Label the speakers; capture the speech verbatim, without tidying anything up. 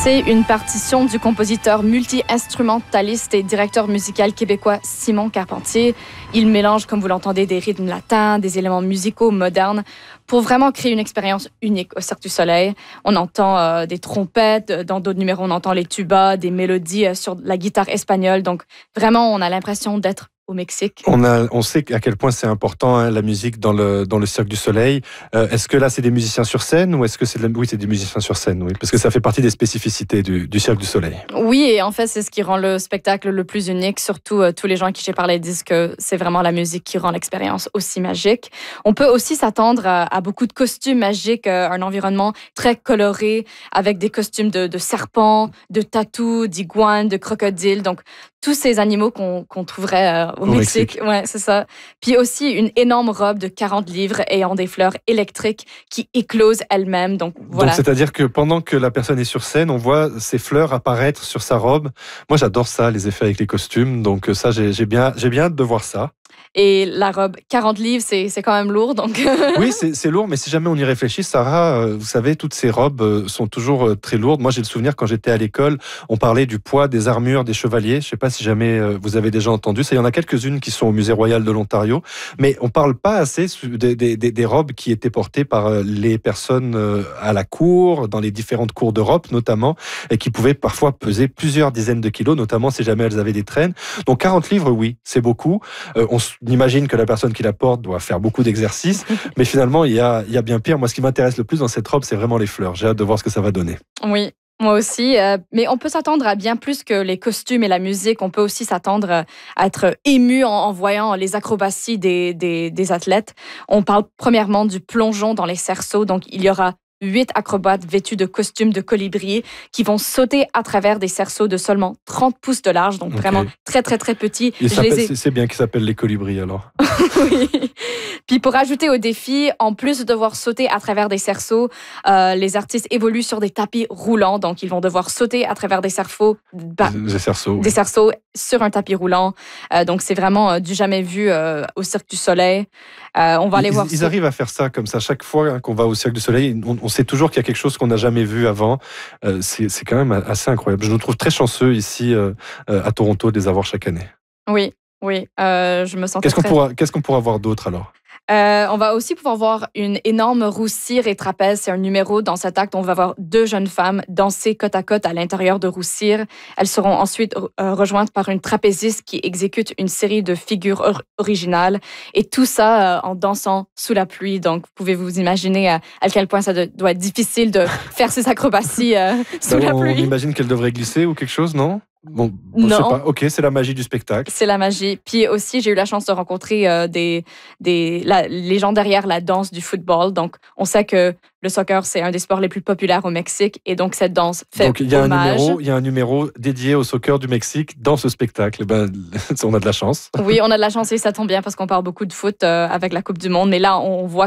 Speaker 1: C'est une partition du compositeur multi-instrumentaliste et directeur musical québécois Simon Carpentier. Il mélange, comme vous l'entendez, des rythmes latins, des éléments musicaux modernes pour vraiment créer une expérience unique au Cirque du Soleil. On entend euh, des trompettes, dans d'autres numéros on entend les tubas, des mélodies euh, sur la guitare espagnole. Donc vraiment, on a l'impression d'être au Mexique.
Speaker 2: On, a, on sait à quel point c'est important, hein, la musique dans le, dans le Cirque du Soleil. Euh, est-ce que là, c'est des musiciens sur scène ou est-ce que c'est de la... Oui, c'est des musiciens sur scène, oui, parce que ça fait partie des spécificités du, du Cirque du Soleil.
Speaker 1: Oui, et en fait, c'est ce qui rend le spectacle le plus unique. Surtout, euh, tous les gens à qui j'ai parlé disent que c'est vraiment la musique qui rend l'expérience aussi magique. On peut aussi s'attendre à, à beaucoup de costumes magiques, euh, un environnement très coloré avec des costumes de, de serpents, de tatous, d'iguanes, de crocodiles. Donc, tous ces animaux qu'on, qu'on trouverait euh, au, au Mexique. Mexique. Ouais, c'est ça. Puis aussi une énorme robe de quarante livres ayant des fleurs électriques qui éclosent elles-mêmes. Donc, voilà.
Speaker 2: Donc, c'est-à-dire que pendant que la personne est sur scène, on voit ces fleurs apparaître sur sa robe. Moi, j'adore ça, les effets avec les costumes. Donc, ça, j'ai, j'ai, bien, j'ai bien hâte de voir ça.
Speaker 1: Et la robe, quarante livres, c'est, c'est quand même lourd. Donc...
Speaker 2: oui, c'est, c'est lourd, mais si jamais on y réfléchit, Sarah, euh, vous savez, toutes ces robes euh, sont toujours euh, très lourdes. Moi, j'ai le souvenir, quand j'étais à l'école, on parlait du poids des armures des chevaliers. Je ne sais pas si jamais euh, vous avez déjà entendu ça. Il y en a quelques-unes qui sont au Musée royal de l'Ontario, mais on ne parle pas assez des, des, des robes qui étaient portées par euh, les personnes euh, à la cour, dans les différentes cours d'Europe notamment, et qui pouvaient parfois peser plusieurs dizaines de kilos, notamment si jamais elles avaient des traînes. Donc quarante livres, oui, c'est beaucoup. Euh, on On imagine que la personne qui la porte doit faire beaucoup d'exercices, mais finalement, il y a, il y a bien pire. Moi, ce qui m'intéresse le plus dans cette robe, c'est vraiment les fleurs. J'ai hâte de voir ce que ça va donner.
Speaker 1: Oui, moi aussi. Euh, mais on peut s'attendre à bien plus que les costumes et la musique. On peut aussi s'attendre à être ému en, en voyant les acrobaties des, des, des athlètes. On parle premièrement du plongeon dans les cerceaux. Donc, il y aura huit acrobates vêtus de costumes de colibri qui vont sauter à travers des cerceaux de seulement trente pouces de large, donc okay. Vraiment très, très, très petits.
Speaker 2: Ai... C'est bien qu'ils s'appellent les colibris, alors.
Speaker 1: Oui. Puis pour ajouter au défi, en plus de devoir sauter à travers des cerceaux, euh, les artistes évoluent sur des tapis roulants, donc ils vont devoir sauter à travers des cerceaux, bah,
Speaker 2: des cerceaux,
Speaker 1: des
Speaker 2: oui.
Speaker 1: cerceaux sur un tapis roulant. Euh, donc c'est vraiment euh, du jamais vu euh, au Cirque du Soleil. Euh, on va aller
Speaker 2: ils,
Speaker 1: voir.
Speaker 2: Ils
Speaker 1: ça.
Speaker 2: arrivent à faire ça comme ça chaque fois hein, qu'on va au Cirque du Soleil. On, on sait toujours qu'il y a quelque chose qu'on n'a jamais vu avant. Euh, c'est, c'est quand même assez incroyable. Je nous trouve très chanceux ici euh, à Toronto de les avoir chaque année.
Speaker 1: Oui, oui, euh, je me sens.
Speaker 2: Qu'est-ce qu'on
Speaker 1: très...
Speaker 2: pourra, qu'est-ce qu'on pourra voir d'autre alors?
Speaker 1: Euh, on va aussi pouvoir voir une énorme roue cire et trapèze. C'est un numéro dans cet acte. On va voir deux jeunes femmes danser côte à côte à l'intérieur de roue cire. Elles seront ensuite euh, rejointes par une trapéziste qui exécute une série de figures or- originales. Et tout ça euh, en dansant sous la pluie. Donc, vous pouvez vous imaginer à, à quel point ça de, doit être difficile de faire ces acrobaties euh, sous
Speaker 2: ben,
Speaker 1: la pluie.
Speaker 2: On imagine qu'elles devraient glisser ou quelque chose, non? Bon,
Speaker 1: non.
Speaker 2: Je sais pas. Ok, c'est la magie du spectacle.
Speaker 1: C'est la magie. Puis aussi, j'ai eu la chance de rencontrer euh, des, des, la, les gens derrière la danse du football. Donc, on sait que le soccer, c'est un des sports les plus populaires au Mexique. Et donc, cette danse fait
Speaker 2: donc, il y a
Speaker 1: hommage.
Speaker 2: Un numéro, il y a un numéro dédié au soccer du Mexique dans ce spectacle. Ben, on a de la chance.
Speaker 1: Oui, on a de la chance et ça tombe bien parce qu'on parle beaucoup de foot euh, avec la Coupe du Monde. Mais là, on voit